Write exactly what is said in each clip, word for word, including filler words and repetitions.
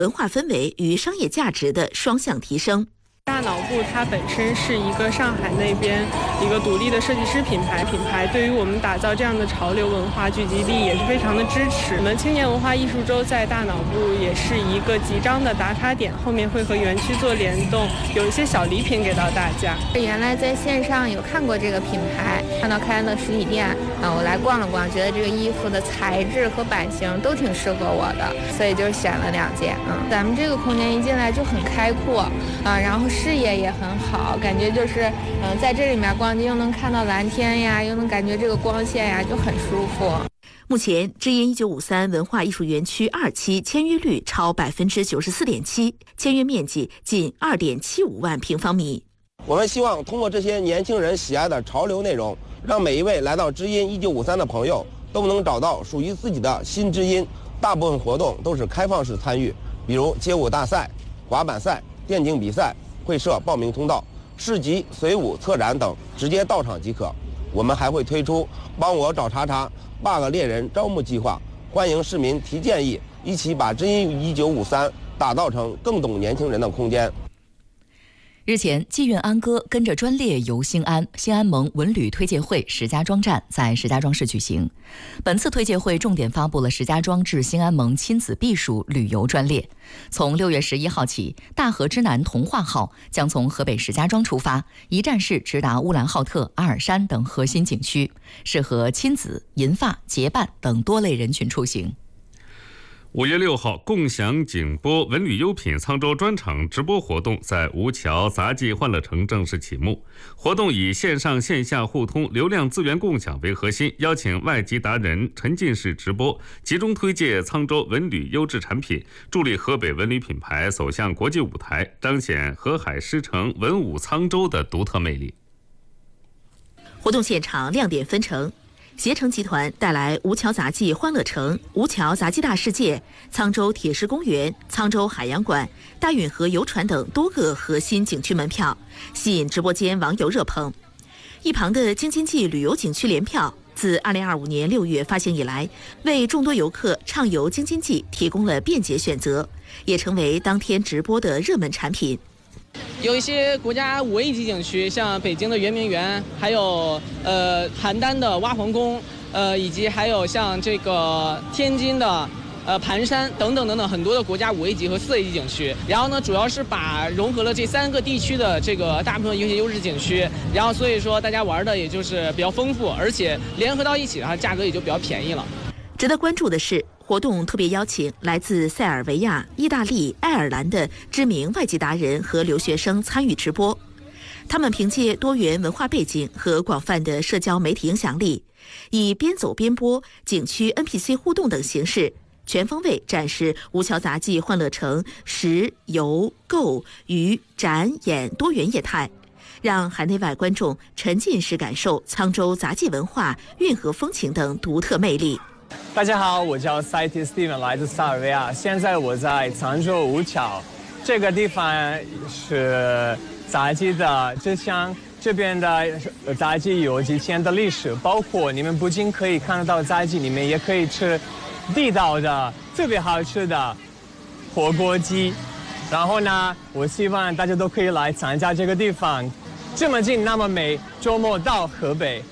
文化氛围与商业价值的双向提升。 大脑部它本身是一个上海那边一个独立的设计师品牌，品牌对于我们打造这样的潮流文化聚集地也是非常的支持。我们青年文化艺术周在大脑部也是一个集章的打卡点，后面会和园区做联动，有一些小礼品给到大家。 原来在线上有看过这个品牌，看到开了实体店啊，我来逛了逛，觉得这个衣服的材质和版型都挺适合我的，所以就选了两件。嗯，咱们这个空间一进来就很开阔啊，然后视野也很好，感觉就是嗯、呃，在这里面逛街又能看到蓝天呀，又能感觉这个光线呀，就很舒服。 目前，知音一九五三文化艺术园区二期签约率超百分之九十四点七，签约面积近二点七五万平方米。 我们希望通过这些年轻人喜爱的潮流内容，让每一位来到知音一九五三的朋友都能找到属于自己的新知音。大部分活动都是开放式参与，比如街舞大赛、滑板赛、电竞比赛。会设报名通道，市集、随舞、策展等直接到场即可。我们还会推出帮我找茬茬 bug 猎人招募计划，欢迎市民提建议，一起把知音一九五三打造成更懂年轻人的空间。 日前，纪韵安歌跟着专列游新安，新安盟文旅推介会石家庄站在石家庄市举行。本次推介会重点发布了石家庄至新安盟亲子避暑旅游专列。从六月十一号起，大河之南童话号将从河北石家庄出发，一站式直达乌兰浩特、阿尔山等核心景区，适合亲子、银发、结伴等多类人群出行。 五月六号，共享景播文旅优品沧州专场直播活动在吴桥杂技欢乐城正式启幕。活动以线上线下互通、流量资源共享为核心，邀请外籍达人沉浸式直播，集中推介沧州文旅优质产品，助力河北文旅品牌走向国际舞台，彰显河海狮城文武沧州的独特魅力。 活动现场亮点纷呈。携程集团带来吴桥杂技欢乐城、吴桥杂技大世界、沧州铁狮公园、沧州海洋馆、大运河游船等多个核心景区门票，吸引直播间网友热捧。一旁的京津冀旅游景区联票自二零二五年六月发行以来，为众多游客畅游京津冀提供了便捷选择，也成为当天直播的热门产品。 有一些国家五 A 级景区，像北京的圆明园，还有呃邯郸的挖皇宫，呃以及还有像这个天津的呃盘山等等等等很多的国家五 A 级和四 A 级景区。然后呢，主要是把融合了这三个地区的这个大部分一些优质景区，然后所以说大家玩的也就是比较丰富，而且联合到一起的话，价格也就比较便宜了。 值得关注的是，活动特别邀请来自塞尔维亚、意大利、爱尔兰的知名外籍达人和留学生参与直播。他们凭借多元文化背景和广泛的社交媒体影响力，以边走边播、景区 N P C 互动等形式，全方位展示吴桥杂技欢乐城食游购娱展演多元业态，让海内外观众沉浸式感受沧州杂技文化、运河风情等独特魅力。 大家好，我叫 Saiti Steven， 来自塞尔维亚。现在我在沧州吴桥，这个地方是杂技的之乡，这边的杂技有几千的历史，包括你们不仅可以看得到杂技，你们也可以吃地道的、特别好吃的火锅鸡。然后呢，我希望大家都可以来参加这个地方，这么近那么美，周末到河北。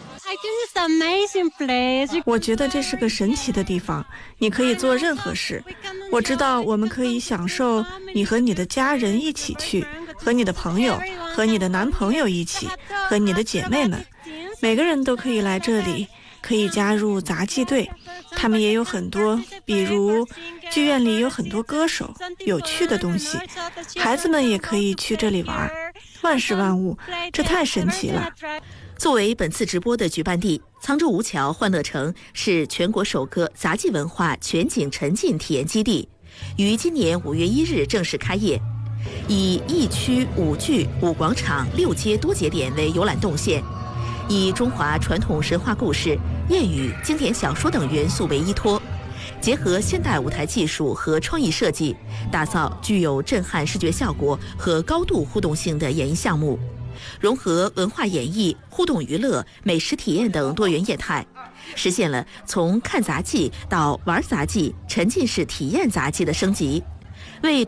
我觉得这是个神奇的地方，你可以做任何事。我知道我们可以享受你和你的家人一起去，和你的朋友，和你的男朋友一起，和你的姐妹们，每个人都可以来这里，可以加入杂技队。他们也有很多，比如剧院里有很多歌手，有趣的东西，孩子们也可以去这里玩，万事万物，这太神奇了。 作为本次直播的举办地，沧州吴桥欢乐城是全国首个杂技文化全景沉浸体验基地，于今年五月一日正式开业。以一区五剧五广场六街多节点为游览动线，以中华传统神话故事、谚语、经典小说等元素为依托，结合现代舞台技术和创意设计，打造具有震撼视觉效果和高度互动性的演艺项目。融合文化演绎、互动娱乐、美食体验等多元业态，实现了从看杂技到玩杂技、沉浸式体验杂技的升级。 为